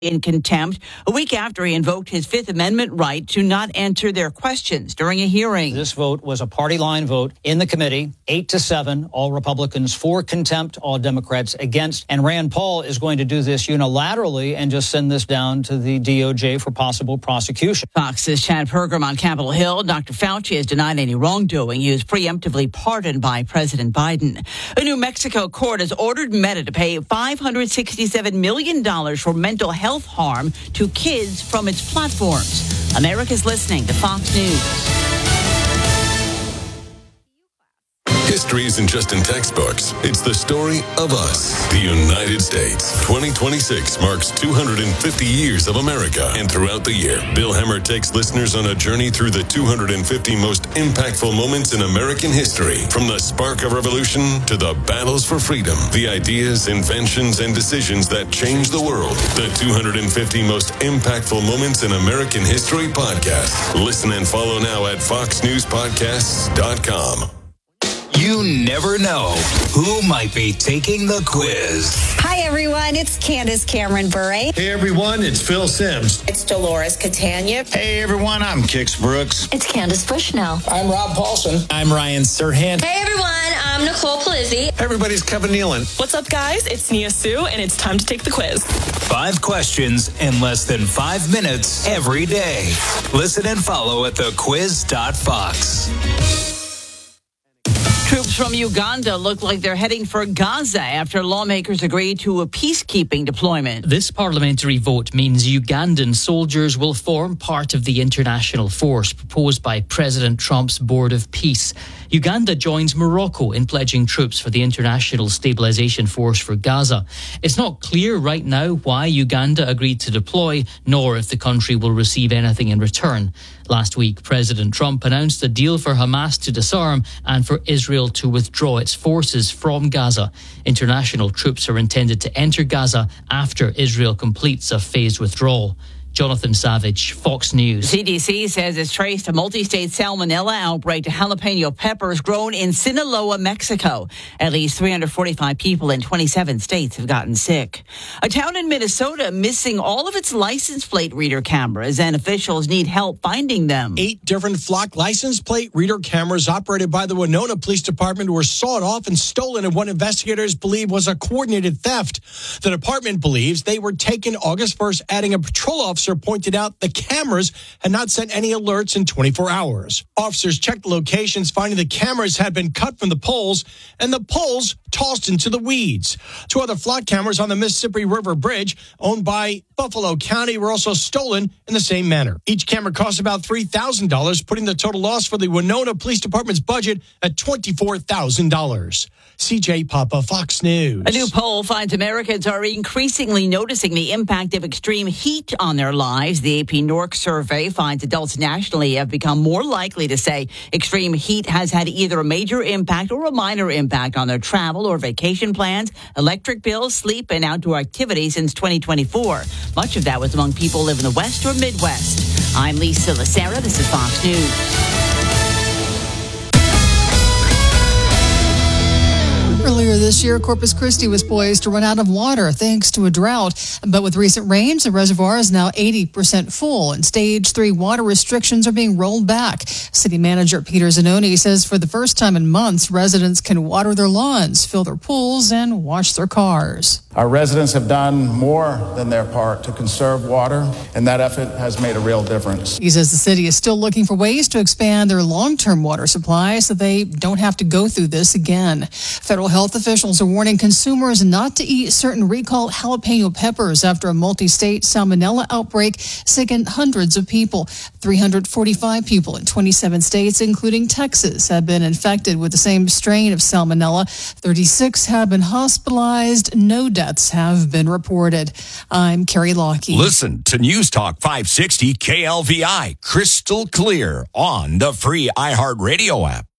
in contempt a week after he invoked his Fifth Amendment right to not answer their questions during a hearing. This vote was a party line vote in the committee, 8-7, all Republicans for contempt, all Democrats against. And Rand Paul is going to do this unilaterally and just send this down to the DOJ for possible prosecution. Fox's Chad Pergram on Capitol Hill. Dr. Fauci has denied any wrongdoing. He was preemptively pardoned by President Biden. A New Mexico court has ordered Meta to pay $567 million for mental health harm to kids from its platforms. America's listening to Fox News. History isn't just in textbooks. It's the story of us, the United States. 2026 marks 250 years of America. And throughout the year, Bill Hemmer takes listeners on a journey through the 250 most impactful moments in American history. From the spark of revolution to the battles for freedom, the ideas, inventions, and decisions that changed the world. The 250 most impactful moments in American history podcast. Listen and follow now at foxnewspodcasts.com. You never know who might be taking the quiz. Hi, everyone. It's Candace Cameron Bure. Hey, everyone. It's Phil Sims. It's Dolores Catania. Hey, everyone. I'm Kix Brooks. It's Candace Bushnell. I'm Rob Paulson. I'm Ryan Serhant. Hey, everyone. I'm Nicole Palizzi. Hey, everybody's Kevin Nealon. What's up, guys? It's Nia Sue, and it's time to take the quiz. 5 questions in less than 5 minutes every day. Listen and follow at thequiz.fox. Troops from Uganda look like they're heading for Gaza after lawmakers agreed to a peacekeeping deployment. This parliamentary vote means Ugandan soldiers will form part of the international force proposed by President Trump's Board of Peace. Uganda joins Morocco in pledging troops for the International Stabilization Force for Gaza. It's not clear right now why Uganda agreed to deploy, nor if the country will receive anything in return. Last week, President Trump announced a deal for Hamas to disarm and for Israel to withdraw its forces from Gaza. International troops are intended to enter Gaza after Israel completes a phased withdrawal. Jonathan Savage, Fox News. CDC says it's traced a multi-state salmonella outbreak to jalapeno peppers grown in Sinaloa, Mexico. At least 345 people in 27 states have gotten sick. A town in Minnesota missing all of its license plate reader cameras, and officials need help finding them. 8 different flock license plate reader cameras operated by the Winona Police Department were sawed off and stolen in what investigators believe was a coordinated theft. The department believes they were taken August 1st, adding a patrol officer pointed out the cameras had not sent any alerts in 24 hours. Officers checked the locations, finding the cameras had been cut from the poles and the poles tossed into the weeds. 2 other flock cameras on the Mississippi River Bridge, owned by Buffalo County, were also stolen in the same manner. Each camera cost about $3,000, putting the total loss for the Winona Police Department's budget at $24,000. CJ Papa, Fox News. A new poll finds Americans are increasingly noticing the impact of extreme heat on their lives. The AP NORC survey finds adults nationally have become more likely to say extreme heat has had either a major impact or a minor impact on their travel or vacation plans, electric bills, sleep, and outdoor activities since 2024. Much of that was among people who live in the West or Midwest. I'm Lisa Lacera. This is Fox News. Earlier this year, Corpus Christi was poised to run out of water thanks to a drought. But with recent rains, the reservoir is now 80% full, and Stage 3 water restrictions are being rolled back. City Manager Peter Zanoni says for the first time in months, residents can water their lawns, fill their pools, and wash their cars. Our residents have done more than their part to conserve water, and that effort has made a real difference. He says the city is still looking for ways to expand their long-term water supply so they don't have to go through this again. Federal health officials are warning consumers not to eat certain recalled jalapeno peppers after a multi-state salmonella outbreak sickened hundreds of people. 345 people in 27 states, including Texas, have been infected with the same strain of salmonella. 36 have been hospitalized. No deaths have been reported. I'm Carrie Lockey. Listen to News Talk 560 KLVI, crystal clear on the free iHeartRadio app.